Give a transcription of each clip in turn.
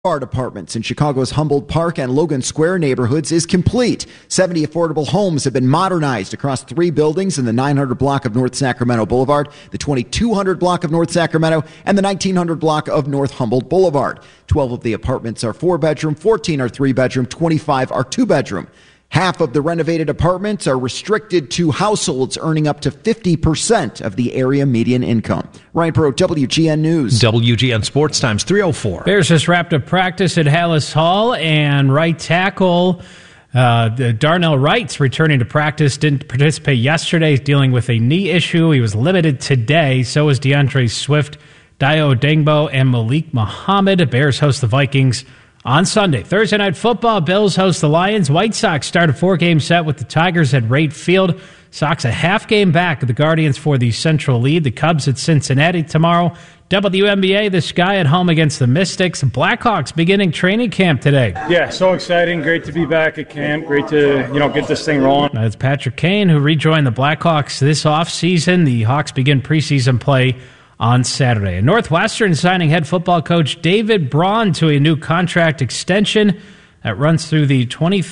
Boulevard Apartments in Chicago's Humboldt Park and Logan Square neighborhoods is complete. 70 affordable homes have been modernized across 3 buildings in the 900 block of North Sacramento Boulevard, the 2200 block of North Sacramento, and the 1900 block of North Humboldt Boulevard. 12 of the apartments are 4-bedroom, 14 are 3-bedroom, 25 are 2-bedroom. Half of the renovated apartments are restricted to households earning up to 50% of the area median income. Ryan Perot, WGN News. WGN Sports Times 3:04. Bears just wrapped up practice at Hallis Hall, and right tackle Darnell Wright's returning to practice. Didn't participate yesterday. He's dealing with a knee issue. He was limited today. So is DeAndre Swift, Dio Dengbo, and Malik Muhammad. Bears host the Vikings on Sunday. Thursday Night Football, Bills host the Lions. White Sox start a 4-game set with the Tigers at Rate Field. Sox a half-game back of the Guardians for the Central lead. The Cubs at Cincinnati tomorrow. WNBA, the Sky at home against the Mystics. Blackhawks beginning training camp today. Yeah, so exciting. Great to be back at camp. Great to, get this thing rolling. That's Patrick Kane, who rejoined the Blackhawks this offseason. The Hawks begin preseason play on Saturday. And Northwestern signing head football coach David Braun to a new contract extension that runs through the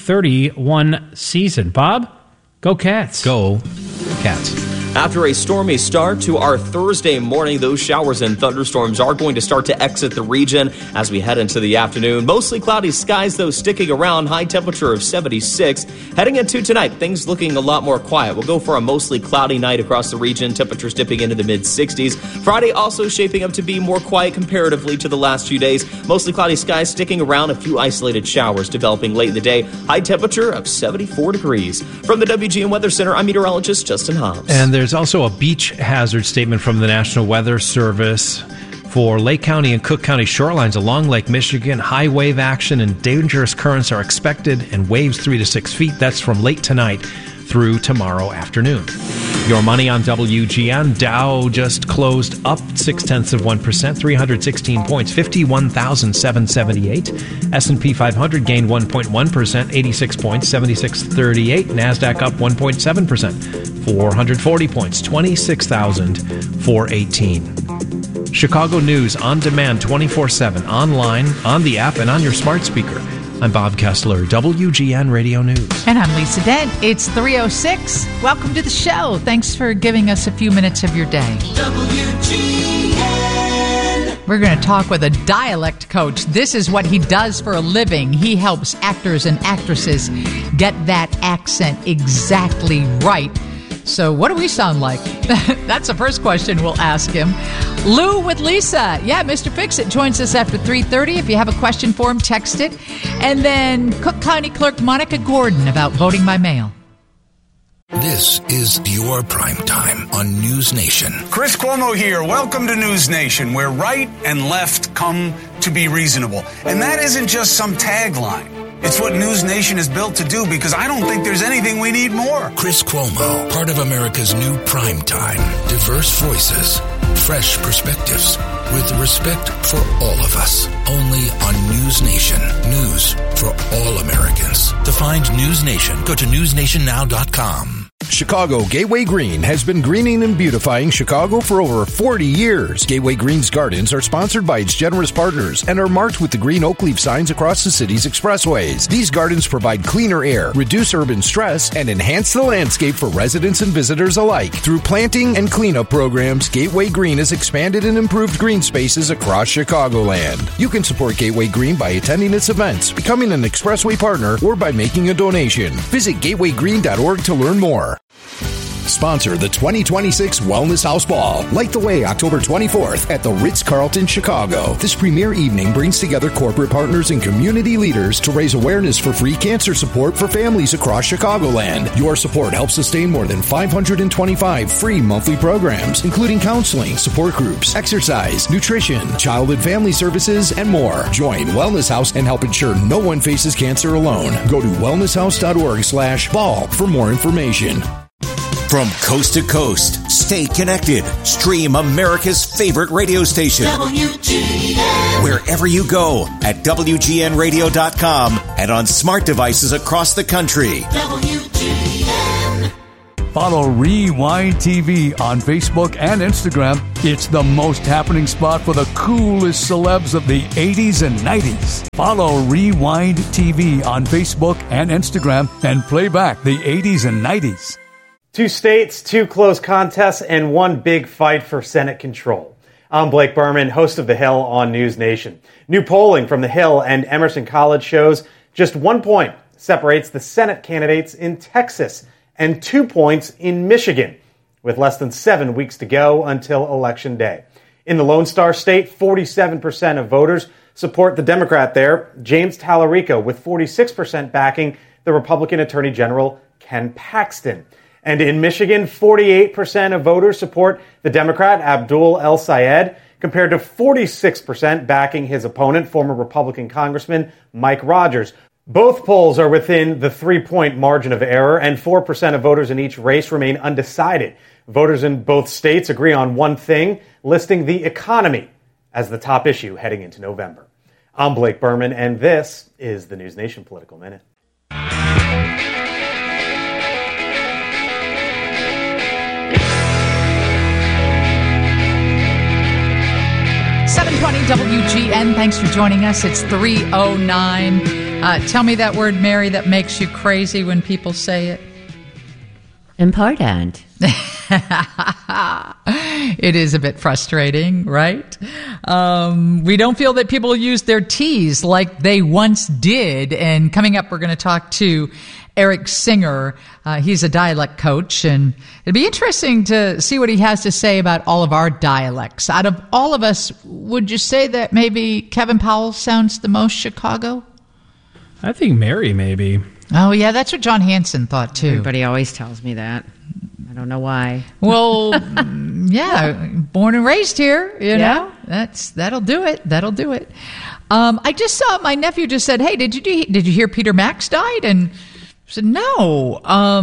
2031 season. Bob, go Cats. Go Cats. After a stormy start to our Thursday morning, those showers and thunderstorms are going to start to exit the region as we head into the afternoon. Mostly cloudy skies, though, sticking around. High temperature of 76. Heading into tonight, things looking a lot more quiet. We'll go for a mostly cloudy night across the region. Temperatures dipping into the mid-60s. Friday also shaping up to be more quiet comparatively to the last few days. Mostly cloudy skies sticking around. A few isolated showers developing late in the day. High temperature of 74 degrees. From the WGN Weather Center, I'm meteorologist Justin Hobbs. And there's also a beach hazard statement from the National Weather Service for Lake County and Cook County shorelines along Lake Michigan. High wave action and dangerous currents are expected, and waves 3 to 6 feet. That's from late tonight through tomorrow afternoon. Your money on WGN. Dow just closed up 0.6%, 316 points, 51,778. S&P 500 gained 1.1%, 86 points, 7638. NASDAQ up 1.7%, 440 points, 26,418. Chicago News on demand 24/7, online, on the app, and on your smart speaker. I'm Bob Kessler, WGN Radio News. And I'm Lisa Dent. It's 3:06. Welcome to the show. Thanks for giving us a few minutes of your day. WGN. We're going to talk with a dialect coach. This is what he does for a living. He helps actors and actresses get that accent exactly right. So what do we sound like? That's the first question we'll ask him. Lou with Lisa. Yeah, Mr. Fix-It joins us after 3:30. If you have a question for him, text it. And then Cook County Clerk Monica Gordon about voting by mail. This is your prime time on News Nation. Chris Cuomo here. Welcome to News Nation, where right and left come to be reasonable. And that isn't just some tagline. It's what News Nation is built to do, because I don't think there's anything we need more. Chris Cuomo, part of America's new prime time. Diverse voices, fresh perspectives, with respect for all of us. Only on News Nation. News for all Americans. To find News Nation, go to newsnationnow.com. Chicago Gateway Green has been greening and beautifying Chicago for over 40 years. Gateway Green's gardens are sponsored by its generous partners and are marked with the green oak leaf signs across the city's expressways. These gardens provide cleaner air, reduce urban stress, and enhance the landscape for residents and visitors alike. Through planting and cleanup programs, Gateway Green has expanded and improved green spaces across Chicagoland. You can support Gateway Green by attending its events, becoming an expressway partner, or by making a donation. Visit gatewaygreen.org to learn more. Sponsor the 2026 Wellness House Ball. Light the way October 24th at the Ritz-Carlton, Chicago. This premier evening brings together corporate partners and community leaders to raise awareness for free cancer support for families across Chicagoland. Your support helps sustain more than 525 free monthly programs, including counseling, support groups, exercise, nutrition, child and family services, and more. Join Wellness House and help ensure no one faces cancer alone. Go to wellnesshouse.org/ball for more information. From coast to coast, stay connected. Stream America's favorite radio station. WGN. Wherever you go at WGNradio.com and on smart devices across the country. WGN. Follow Rewind TV on Facebook and Instagram. It's the most happening spot for the coolest celebs of the 80s and 90s. Follow Rewind TV on Facebook and Instagram and play back the 80s and 90s. 2 states, 2 close contests, and 1 big fight for Senate control. I'm Blake Berman, host of The Hill on News Nation. New polling from The Hill and Emerson College shows just 1 point separates the Senate candidates in Texas and 2 points in Michigan, with less than 7 weeks to go until Election Day. In the Lone Star State, 47% of voters support the Democrat there, James Tallarico, with 46% backing the Republican Attorney General Ken Paxton. And in Michigan, 48% of voters support the Democrat Abdul El-Sayed, compared to 46% backing his opponent, former Republican Congressman Mike Rogers. Both polls are within the 3-point margin of error, and 4% of voters in each race remain undecided. Voters in both states agree on one thing, listing the economy as the top issue heading into November. I'm Blake Berman, and this is the News Nation Political Minute. 720 WGN. Thanks for joining us. It's 3:09. Tell me that word, Mary, that makes you crazy when people say it. Important. It is a bit frustrating, right? We don't feel that people use their T's like they once did. And coming up, we're going to talk to Eric Singer. He's a dialect coach, and it'd be interesting to see what he has to say about all of our dialects. Out of all of us, would you say that maybe Kevin Powell sounds the most Chicago? I think Mary, maybe. Oh, yeah, that's what John Hanson thought, too. Everybody always tells me that. I don't know why. Well, yeah, born and raised here, you know. That'll do it. That'll do it. I just saw my nephew just said, "Hey, did you hear Peter Max died?" And I said, "No,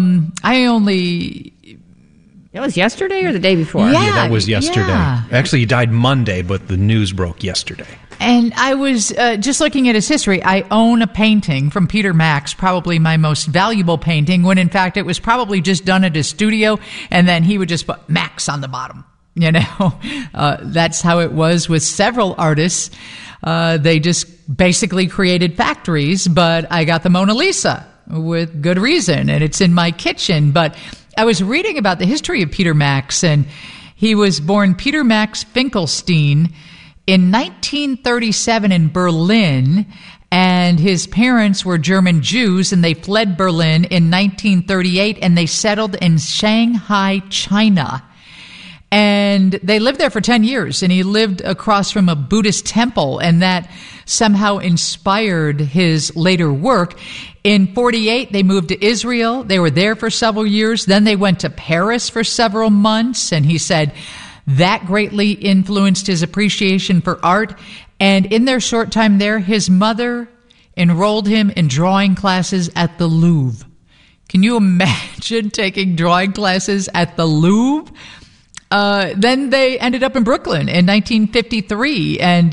It was yesterday or the day before?" Yeah, that was yesterday. Yeah. Actually, he died Monday, but the news broke yesterday. And I was just looking at his history. I own a painting from Peter Max, probably my most valuable painting, when in fact it was probably just done at his studio, and then he would just put Max on the bottom. You know, that's how it was with several artists. They just basically created factories, but I got the Mona Lisa with good reason, and it's in my kitchen. But I was reading about the history of Peter Max, and he was born Peter Max Finkelstein in 1937 in Berlin, and his parents were German Jews, and they fled Berlin in 1938, and they settled in Shanghai, China. And they lived there for 10 years, and he lived across from a Buddhist temple, and that somehow inspired his later work. In 48, they moved to Israel. They were there for several years. Then they went to Paris for several months, and he said that greatly influenced his appreciation for art. And in their short time there, his mother enrolled him in drawing classes at the Louvre. Can you imagine taking drawing classes at the Louvre? Then they ended up in Brooklyn in 1953, and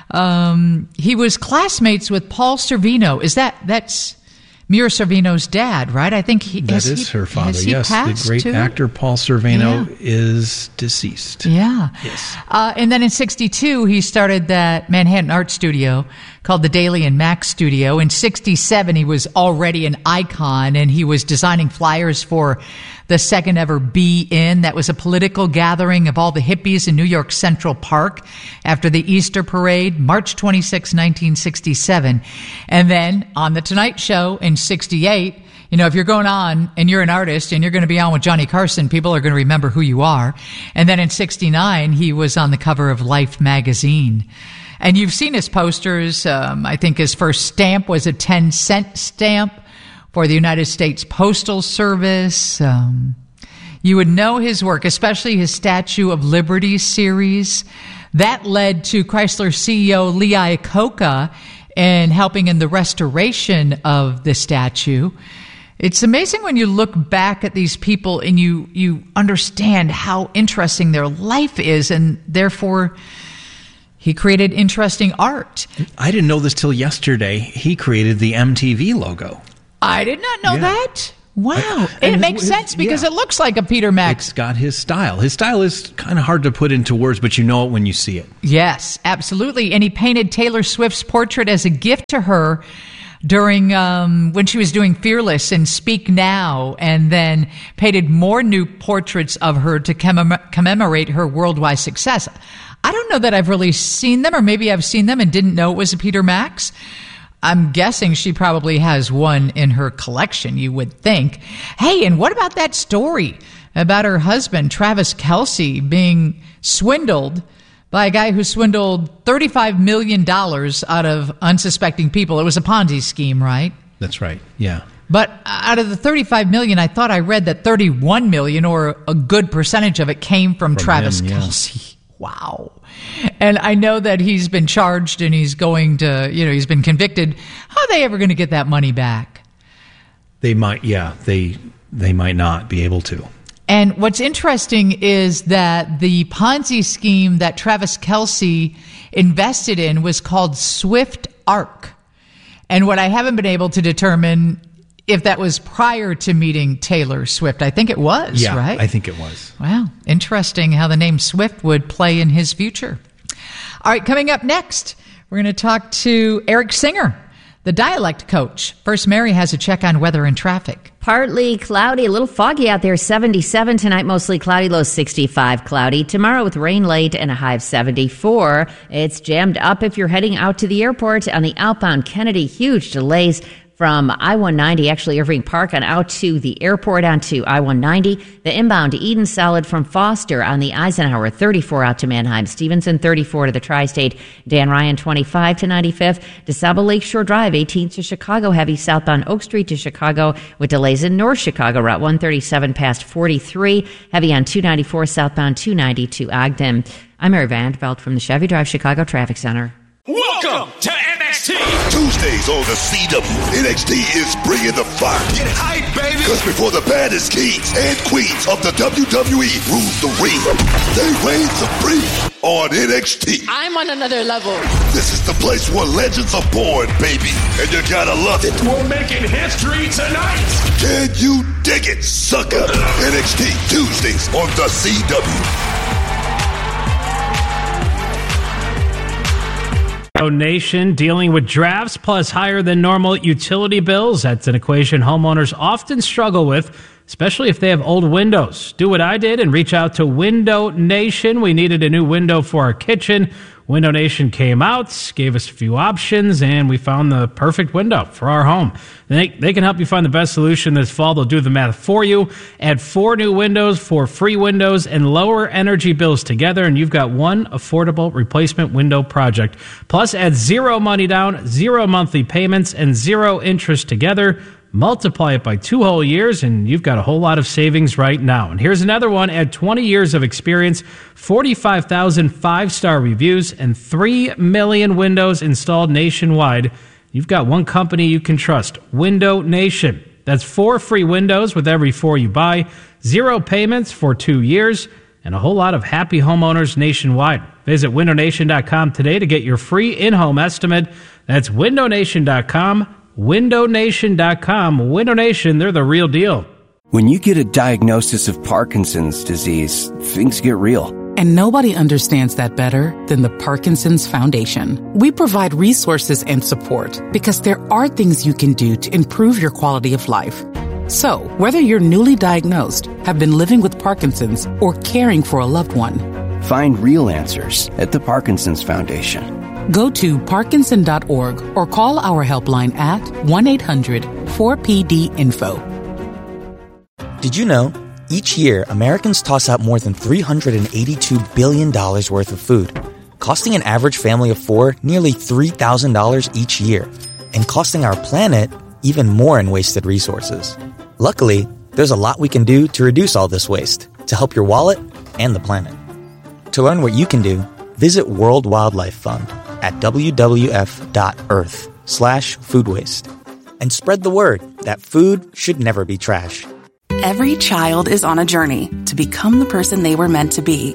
he was classmates with Paul Sorvino. That's Mira Sorvino's dad, right? I think that is her father. Yes, the great actor Paul Sorvino is deceased. Yeah. Yes. And then in 1962, he started that Manhattan art studio called the Daly and Max Studio. In 1967, he was already an icon, and he was designing flyers for the second ever Be In. That was a political gathering of all the hippies in New York Central Park after the Easter Parade, March 26, 1967. And then on The Tonight Show in 1968, you know, if you're going on and you're an artist and you're going to be on with Johnny Carson, people are going to remember who you are. And then in 1969, he was on the cover of Life magazine. And you've seen his posters. I think his first stamp was a 10-cent stamp for the United States Postal Service. You would know his work, especially his Statue of Liberty series. That led to Chrysler CEO Lee Iacocca in helping in the restoration of the statue. It's amazing when you look back at these people and you understand how interesting their life is, and therefore he created interesting art. I didn't know this till yesterday. He created the MTV logo. I did not know that. Wow. It makes sense because it looks like a Peter Max. It's got his style. His style is kind of hard to put into words, but you know it when you see it. Yes, absolutely. And he painted Taylor Swift's portrait as a gift to her during when she was doing Fearless and Speak Now, and then painted more new portraits of her to commemorate her worldwide success. I don't know that I've really seen them, or maybe I've seen them and didn't know it was a Peter Max. I'm guessing she probably has one in her collection, you would think. Hey, and what about that story about her husband, Travis Kelce, being swindled by a guy who swindled $35 million out of unsuspecting people? It was a Ponzi scheme, right? That's right, yeah. But out of the $35 million, I thought I read that $31 million, or a good percentage of it, came from Travis Kelce. Wow. And I know that he's been charged and he's going to, he's been convicted. How are they ever going to get that money back? They might, they might not be able to. And what's interesting is that the Ponzi scheme that Travis Kelce invested in was called Swift Arc. And what I haven't been able to determine if that was prior to meeting Taylor Swift. I think it was, right? I think it was. Wow. Interesting how the name Swift would play in his future. All right, coming up next, we're going to talk to Eric Singer, the dialect coach. First, Mary has a check on weather and traffic. Partly cloudy, a little foggy out there, 77 tonight, mostly cloudy, low 65 cloudy. Tomorrow with rain late and a high of 74. It's jammed up if you're heading out to the airport on the outbound Kennedy. Huge delays from I-190, actually Irving Park, on out to the airport onto I-190. The inbound to Eden solid from Foster on the Eisenhower, 34 out to Manheim. Stevenson, 34 to the Tri-State. Dan Ryan, 25 to 95th. DeSable Lakeshore Drive, 18 to Chicago. Heavy southbound Oak Street to Chicago with delays in North Chicago. Route 137 past 43. Heavy on 294 southbound 290 to Ogden. I'm Mary Vandeveld from the Chevy Drive Chicago Traffic Center. Welcome to NXT. Tuesdays on the CW. NXT is bringing the fire. Get hype, baby. Because before the baddest kings and queens of the WWE rule the ring, they reign supreme on NXT. I'm on another level. This is the place where legends are born, baby. And you gotta love it. We're making history tonight. Can you dig it, sucker? NXT Tuesdays on the CW. Nation dealing with drafts plus higher than normal utility bills. That's an equation homeowners often struggle with, especially if they have old windows. Do what I did and reach out to Window Nation. We needed a new window for our kitchen. Window Nation came out, gave us a few options, and we found the perfect window for our home. They can help you find the best solution this fall. They'll do the math for you. Add 4 new windows, 4 free windows, and lower energy bills together, and you've got one affordable replacement window project. Plus, add 0 money down, 0 monthly payments, and 0 interest together. Multiply it by 2 whole years, and you've got a whole lot of savings right now. And here's another one. Add 20 years of experience, 45,000 5-star reviews, and 3 million windows installed nationwide. You've got one company you can trust, Window Nation. That's 4 free windows with every 4 you buy, 0 payments for 2 years, and a whole lot of happy homeowners nationwide. Visit windownation.com today to get your free in-home estimate. That's windownation.com. WindowNation.com. Window Nation, they're the real deal. When you get a diagnosis of Parkinson's disease, things get real. And nobody understands that better than the Parkinson's Foundation. We provide resources and support because there are things you can do to improve your quality of life. So, whether you're newly diagnosed, have been living with Parkinson's, or caring for a loved one, find real answers at the Parkinson's Foundation. Go to Parkinson.org or call our helpline at 1-800-4PD-INFO. Did you know, each year, Americans toss out more than $382 billion worth of food, costing an average family of 4 nearly $3,000 each year, and costing our planet even more in wasted resources. Luckily, there's a lot we can do to reduce all this waste, to help your wallet and the planet. To learn what you can do, visit World Wildlife Fund at wwf.earth/food waste. And spread the word that food should never be trash. Every child is on a journey to become the person they were meant to be.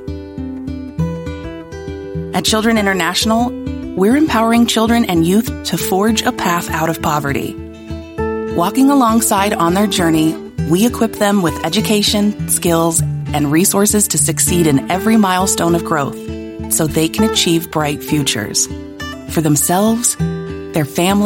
At Children International, we're empowering children and youth to forge a path out of poverty. Walking alongside on their journey, We equip them with education, skills, and resources to succeed in every milestone of growth so they can achieve bright futures for themselves, their families,